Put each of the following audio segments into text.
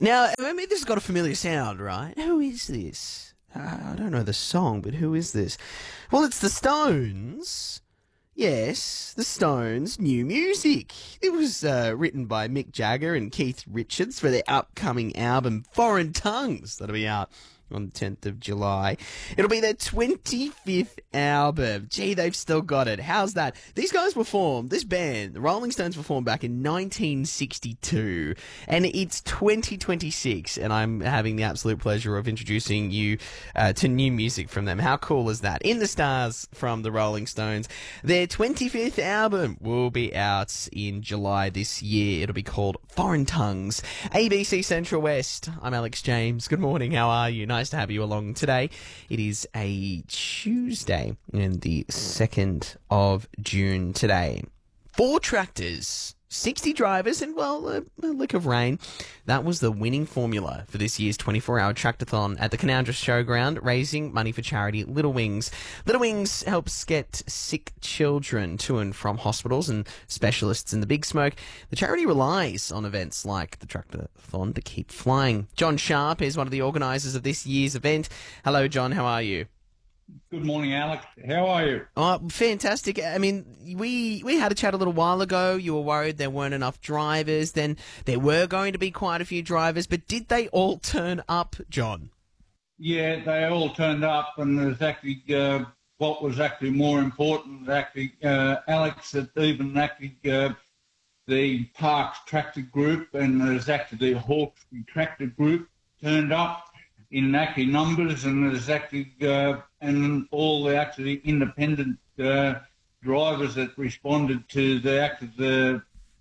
Now, I mean, this has got a familiar sound, right? Who is this? I don't know the song, but who is this? Well, it's the Stones. Yes, the Stones' new music. It was written by Mick Jagger and Keith Richards for their upcoming album Foreign Tongues that'll be out on the 10th of July. It'll be their 25th album. Gee, they've still got it. How's that? These guys were formed, this band, the Rolling Stones were formed back in 1962, and it's 2026, and I'm having the absolute pleasure of introducing you to new music from them. How cool is that? In the Stars from the Rolling Stones. Their 25th album will be out in July this year. It'll be called Foreign Tongues. ABC Central West. I'm Alex James. Good morning. How are you? Nice to have you along today. It is a Tuesday and the 2nd of June today. 4 tractors, 60 drivers, and, well, a lick of rain. That was the winning formula for this year's 24-hour tractathon at the Canowindra Showground, raising money for charity Little Wings. Little Wings helps get sick children to and from hospitals and specialists in the Big Smoke. The charity relies on events like the tractathon to keep flying. John Sharp is one of the organisers of this year's event. Hello, John. How are you? Good morning, Alex. How are you? Oh, fantastic. I mean, we had a chat a little while ago. You were worried there weren't enough drivers. Then there were going to be quite a few drivers, but did they all turn up, John? Yeah, they all turned up, and there's actually what was actually more important, Alex, that even the Parks Tractor Group and there's actually the Hawkesbury Tractor Group turned up in actually numbers, and there's actually and all the actually independent drivers that responded to the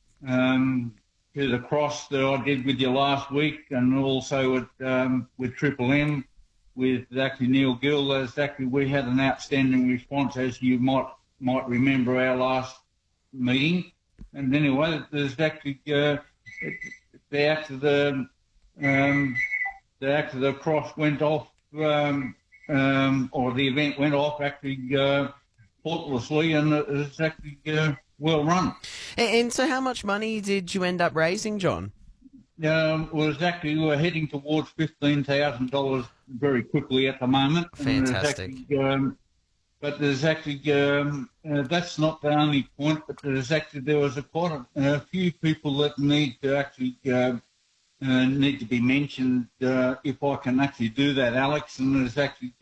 cross that I did with you last week, and also with Triple M with actually Neil Gill. We had an outstanding response, as you might remember our last meeting. And anyway, there's actually after the cross went off, or the event went off faultlessly, and it's actually well run. And so how much money did you end up raising, John? We're heading towards $15,000 very quickly at the moment. Fantastic. But there's actually, that's not the only point, but there was quite a few people that need to be mentioned, if I can actually do that, Alex. And there's actually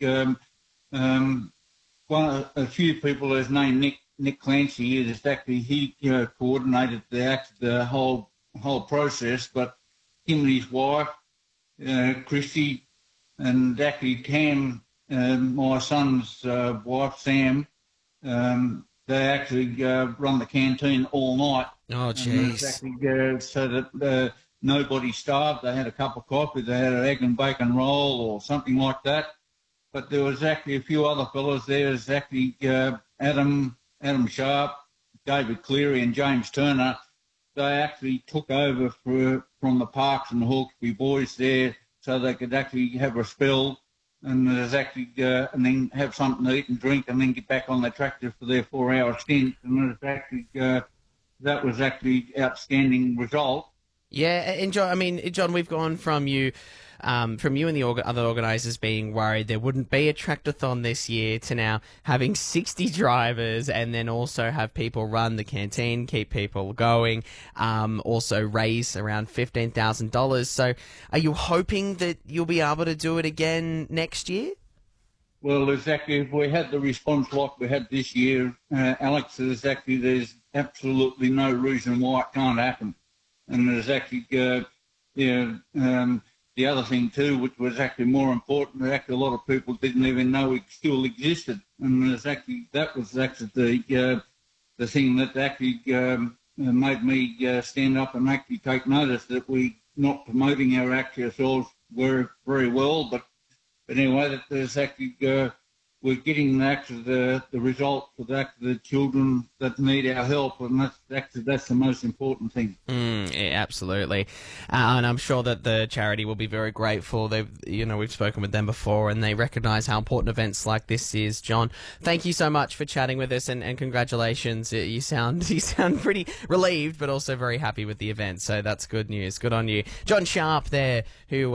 a few people. There's named Nick Clancy. He coordinated the whole process. But him and his wife, Christy, and actually Cam, my son's wife, Sam, they actually run the canteen all night. Oh, jeez. So that nobody starved. They had a cup of coffee, they had an egg and bacon roll or something like that. But there was actually a few other fellows there. There's actually Adam Sharp, David Cleary and James Turner. They actually took over from the Parks and the Hawkesbury boys there so they could actually have a spell and and then have something to eat and drink and then get back on the tractor for their 4-hour stint. And that was actually outstanding result. Yeah, and John, we've gone from you and the other organisers being worried there wouldn't be a tractathon this year to now having 60 drivers and then also have people run the canteen, keep people going, also raise around $15,000. So are you hoping that you'll be able to do it again next year? Well, exactly. If we had the response like we had this year, Alex, there's absolutely no reason why it can't happen. And there's actually, the other thing too, which was actually more important, that a lot of people didn't even know it still existed. And that was the thing that actually made me stand up and actually take notice that we not promoting ourselves very well. But anyway, that there's actually we're getting actually the result for the children that need our help, and that's the most important thing. Yeah, absolutely, and I'm sure that the charity will be very grateful. We've spoken with them before, and they recognise how important events like this is. John, thank you so much for chatting with us, and congratulations. You sound pretty relieved, but also very happy with the event. So that's good news. Good on you, John Sharp there, who